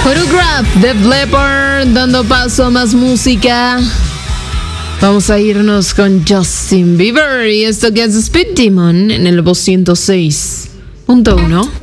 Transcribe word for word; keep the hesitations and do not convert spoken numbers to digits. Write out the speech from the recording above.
Photograph de Leppard, dando paso a más música. Vamos a irnos con Justin Bieber y esto que es Speed Demon en el ciento seis punto uno.